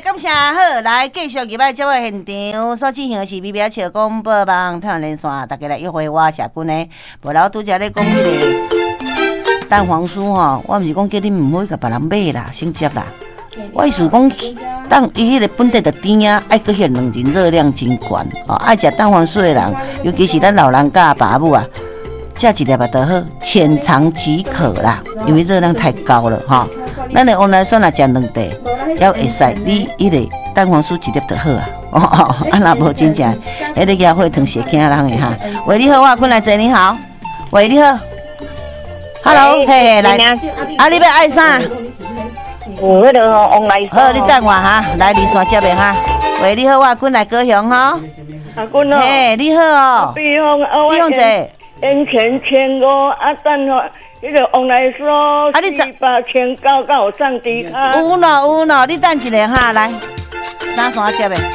感谢好，来继续入来节目现场所进行的是美美笑广播网太阳连线，大家来约会我社君呢，无老拄则咧讲迄个蛋黄酥吼，我毋是讲叫你毋好甲别人买啦，先接啦。我意思讲，当伊迄个本地的甜啊，爱搁迄两斤热量真悬哦，爱食蛋黄酥的人，尤其是咱老人家爸母啊，食一粒就好，浅尝即可啦，因为热量太高了哈。咱的黄来酸啊，食两袋也会使，你迄个蛋黄酥一粒就好啊。哦，啊那无真正，迄个叫血糖血惊人的哈。喂，你好，我困来坐，你好。喂，你好。Hello， 嘿，来，啊，你要爱啥？ 有迄个往来酸。 好，你等我哈，来二三接的哈。喂，你好，我滚来高雄哈。 阿君哦。 嘿，你好哦。 比方者， 烟钱1500啊，等吼，迄个往来酸700、1900上低卡。 有咯，你等一下哈，来，三接的。